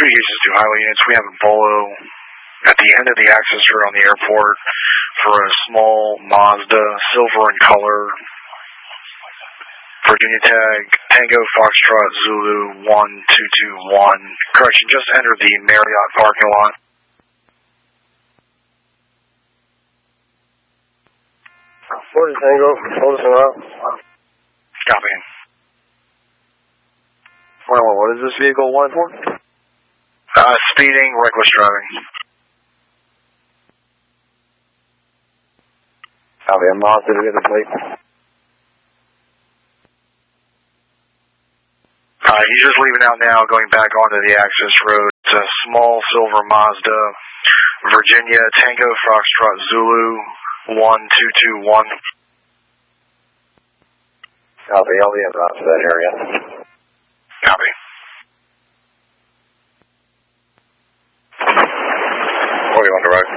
Street Houston to Highway units. We have a Bolo at the end of the access road on the airport for a small Mazda, silver in color, Virginia tag, Tango Foxtrot Zulu 1221. Correction, just entered the Marriott parking lot. Florida Tango, hold us around. Copy. 21, what is this vehicle wanted for? Speeding, reckless driving. Copy, I'm off to get the plate. He's just leaving out now, going back onto the access road. It's a small silver Mazda, Virginia Tango Foxtrot Zulu 1221. Copy, I'll be en route to that area. Copy. What do you want to ride?